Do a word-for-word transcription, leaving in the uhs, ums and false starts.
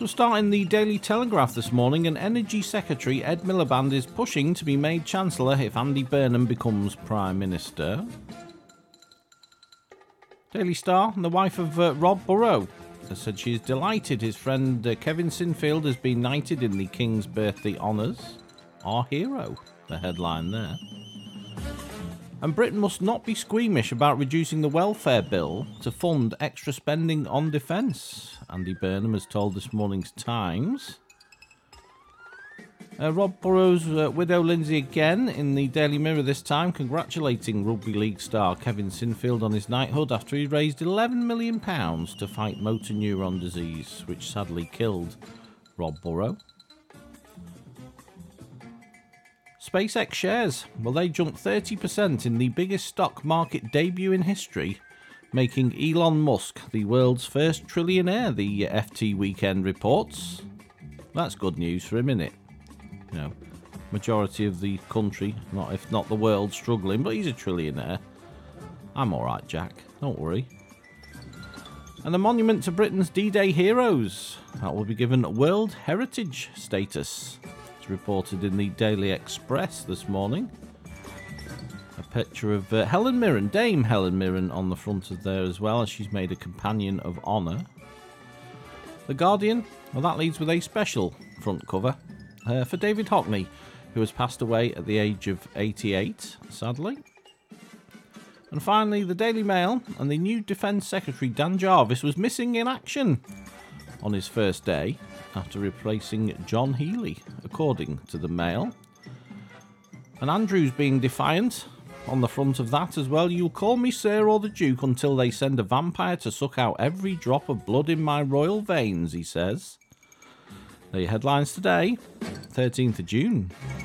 So starting the Daily Telegraph this morning, an Energy Secretary, Ed Miliband, is pushing to be made Chancellor if Andy Burnham becomes Prime Minister. Daily Star, the wife of uh, Rob Burrow, has said she is delighted his friend uh, Kevin Sinfield has been knighted in the King's Birthday Honours. Our hero, the headline there. And Britain must not be squeamish about reducing the welfare bill to fund extra spending on defence, Andy Burnham has told this morning's Times. Uh, Rob Burrow's uh, widow Lindsay again in the Daily Mirror this time, congratulating rugby league star Kevin Sinfield on his knighthood after he raised eleven million pounds to fight motor neuron disease, which sadly killed Rob Burrow. SpaceX shares, well, they jumped thirty percent in the biggest stock market debut in history, making Elon Musk the world's first trillionaire, the F T Weekend reports. That's good news for him, innit? You know, majority of the country, not if not the world, struggling, but he's a trillionaire. I'm alright, Jack, don't worry. And a monument to Britain's D-Day heroes, that will be given World Heritage status. Reported in the Daily Express this morning. A picture of uh, Helen Mirren, Dame Helen Mirren, on the front of there as well, as she's made a companion of honour. The Guardian, well, that leads with a special front cover uh, for David Hockney, who has passed away at the age of eighty-eight, sadly. And finally, the Daily Mail, and the new Defence Secretary Dan Jarvis was missing in action on his first day after replacing John Healey, according to the Mail. And Andrews being defiant on the front of that as well. You'll call me Sir or the Duke until they send a vampire to suck out every drop of blood in my royal veins, he says. There are your headlines today, thirteenth of June.